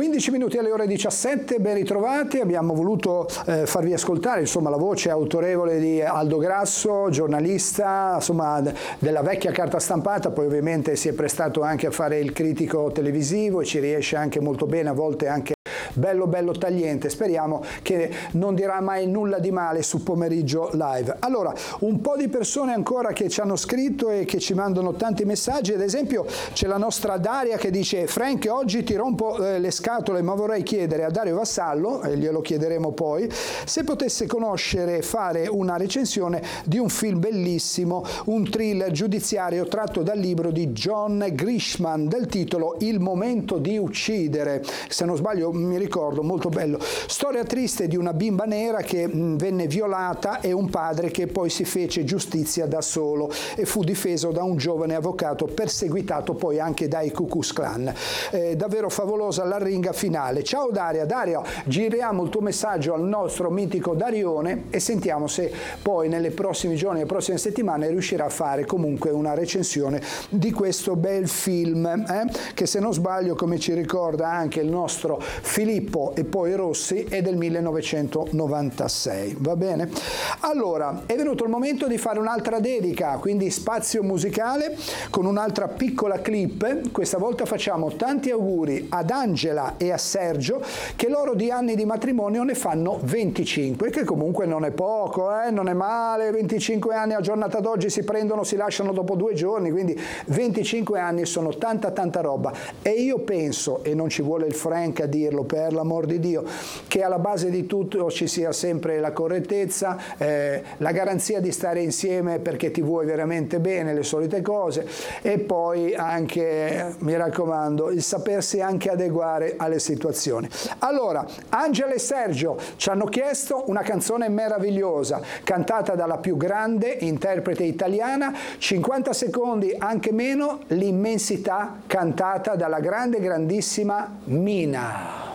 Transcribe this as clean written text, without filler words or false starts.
15 minuti alle ore 17, ben ritrovati. Abbiamo voluto farvi ascoltare insomma la voce autorevole di Aldo Grasso, giornalista insomma della vecchia carta stampata, poi ovviamente si è prestato anche a fare il critico televisivo e ci riesce anche molto bene, a volte anche bello tagliente. Speriamo che non dirà mai nulla di male su Pomeriggio Live. Allora, un po' di persone ancora che ci hanno scritto e che ci mandano tanti messaggi. Ad esempio c'è la nostra Daria che dice: Frank, oggi ti rompo le scatole, ma vorrei chiedere a Dario Vassallo, e glielo chiederemo poi, se potesse conoscere e fare una recensione di un film bellissimo, un thriller giudiziario tratto dal libro di John Grisham del titolo Il momento di uccidere. Se non sbaglio mi ricordo, molto bello. Storia triste di una bimba nera che venne violata e un padre che poi si fece giustizia da solo e fu difeso da un giovane avvocato perseguitato poi anche dai Ku Klux Klan. Davvero favolosa l'arringa finale. Ciao Daria. Dario, giriamo il tuo messaggio al nostro mitico Darione e sentiamo se poi nei prossimi giorni, nelle prossime settimane riuscirà a fare comunque una recensione di questo bel film, che se non sbaglio, come ci ricorda anche il nostro Filippo e poi Rossi, è del 1996, va bene? Allora, è venuto il momento di fare un'altra dedica, quindi spazio musicale con un'altra piccola clip. Questa volta facciamo tanti auguri ad Angela e a Sergio, che loro di anni di matrimonio ne fanno 25, che comunque non è poco, non è male. 25 anni a giornata d'oggi si prendono, si lasciano dopo 2 giorni, quindi 25 anni sono tanta roba. E io penso, e non ci vuole il Frank a dirlo, per l'amor di Dio, che alla base di tutto ci sia sempre la correttezza, la garanzia di stare insieme perché ti vuoi veramente bene, le solite cose, e poi anche, mi raccomando, il sapersi anche adeguare alle situazioni. Allora, Angela e Sergio ci hanno chiesto una canzone meravigliosa, cantata dalla più grande interprete italiana, 50 secondi, anche meno, l'immensità, cantata dalla grandissima Mina.